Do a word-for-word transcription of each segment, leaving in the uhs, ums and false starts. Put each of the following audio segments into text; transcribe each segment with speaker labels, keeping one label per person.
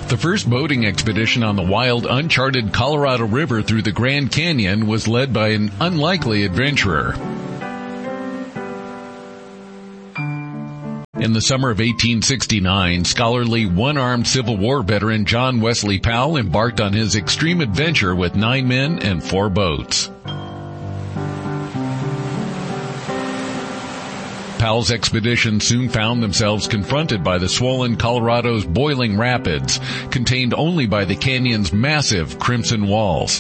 Speaker 1: The first boating expedition on the wild, uncharted Colorado River through the Grand Canyon was led by an unlikely adventurer. In the summer of eighteen sixty-nine, scholarly one-armed Civil War veteran John Wesley Powell embarked on his extreme adventure with nine men and four boats. Powell's expedition soon found themselves confronted by the swollen Colorado's boiling rapids, contained only by the canyon's massive crimson walls.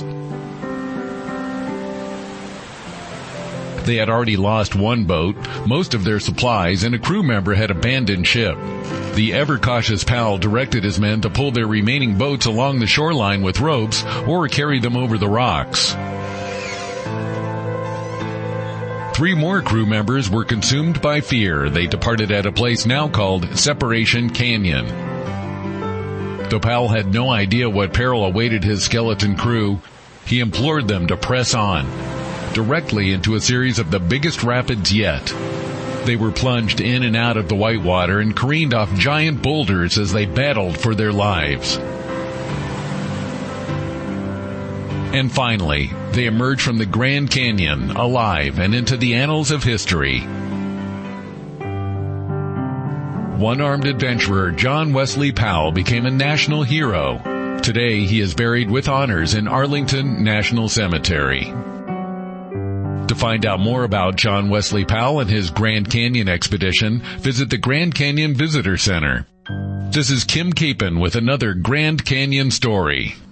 Speaker 1: They had already lost one boat, most of their supplies, and a crew member had abandoned ship. The ever-cautious Powell directed his men to pull their remaining boats along the shoreline with ropes or carry them over the rocks. Three more crew members were consumed by fear. They departed at a place now called Separation Canyon. Though Powell had no idea what peril awaited his skeleton crew, he implored them to press on, directly into a series of the biggest rapids yet. They were plunged in and out of the whitewater and careened off giant boulders as they battled for their lives. And finally, they emerged from the Grand Canyon alive and into the annals of history. One-armed adventurer John Wesley Powell became a national hero. Today, he is buried with honors in Arlington National Cemetery. To find out more about John Wesley Powell and his Grand Canyon expedition, visit the Grand Canyon Visitor Center. This is Kim Capon with another Grand Canyon story.